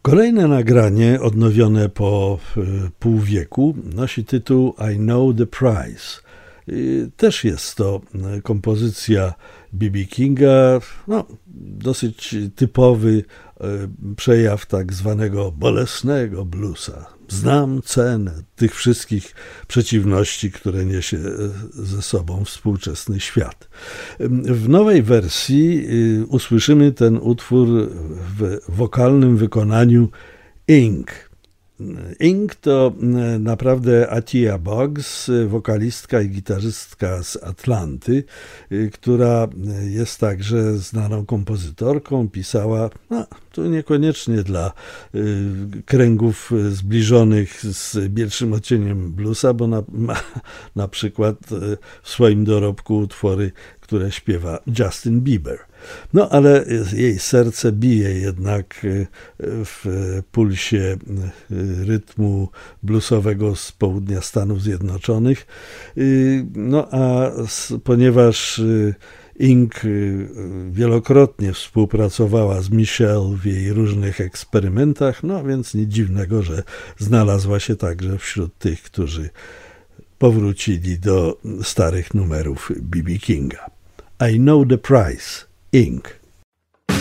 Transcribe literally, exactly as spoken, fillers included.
Kolejne nagranie, odnowione po pół wieku, nosi tytuł I Know the Price. Też jest to kompozycja B B Kinga, no, dosyć typowy przejaw tak zwanego bolesnego bluesa. Znam cenę tych wszystkich przeciwności, które niesie ze sobą współczesny świat. W nowej wersji usłyszymy ten utwór w wokalnym wykonaniu Ink. Ink to naprawdę Atia Boggs, wokalistka i gitarzystka z Atlanty, która jest także znaną kompozytorką, pisała, no, to niekoniecznie dla kręgów zbliżonych z pierwszym odcieniem bluesa, bo na, ma na przykład w swoim dorobku utwory, które śpiewa Justin Bieber. No ale jej serce bije jednak w pulsie rytmu bluesowego z południa Stanów Zjednoczonych. No a ponieważ Ink wielokrotnie współpracowała z Michelle w jej różnych eksperymentach, no więc nic dziwnego, że znalazła się także wśród tych, którzy powrócili do starych numerów B B Kinga. I Know the Price, Ink.